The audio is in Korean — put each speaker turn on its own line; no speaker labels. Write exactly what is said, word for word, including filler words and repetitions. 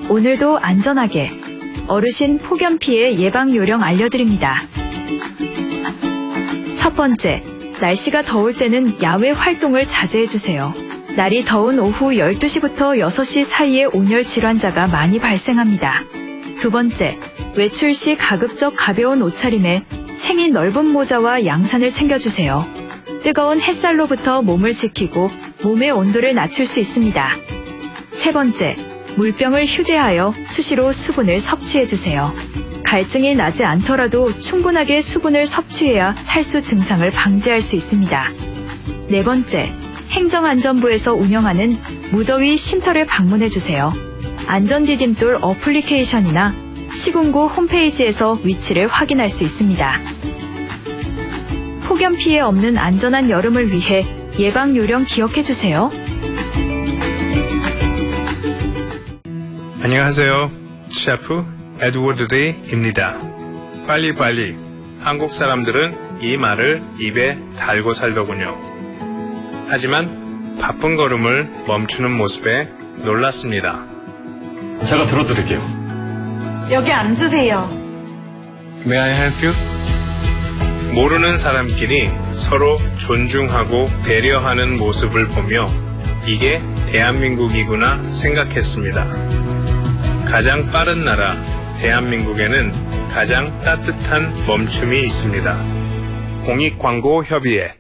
오늘도 안전하게 어르신 폭염 피해 예방 요령 알려드립니다. 첫 번째, 날씨가 더울 때는 야외 활동을 자제해주세요. 날이 더운 오후 열두 시부터 여섯 시 사이에 온열 질환자가 많이 발생합니다. 두 번째, 외출 시 가급적 가벼운 옷차림에 챙인 넓은 모자와 양산을 챙겨주세요. 뜨거운 햇살로부터 몸을 지키고 몸의 온도를 낮출 수 있습니다. 세 번째, 물병을 휴대하여 수시로 수분을 섭취해주세요. 갈증이 나지 않더라도 충분하게 수분을 섭취해야 탈수 증상을 방지할 수 있습니다. 네 번째, 행정안전부에서 운영하는 무더위 쉼터를 방문해주세요. 안전디딤돌 어플리케이션이나 시군구 홈페이지에서 위치를 확인할 수 있습니다. 폭염 피해 없는 안전한 여름을 위해 예방 요령 기억해주세요.
안녕하세요. 셰프 에드워드 리입니다. 빨리빨리. 한국 사람들은 이 말을 입에 달고 살더군요. 하지만 바쁜 걸음을 멈추는 모습에 놀랐습니다.
제가 들어드릴게요.
여기 앉으세요.
May I help you? 모르는 사람끼리 서로 존중하고 배려하는 모습을 보며 이게 대한민국이구나 생각했습니다. 가장 빠른 나라 대한민국에는 가장 따뜻한 멈춤이 있습니다. 공익광고협의회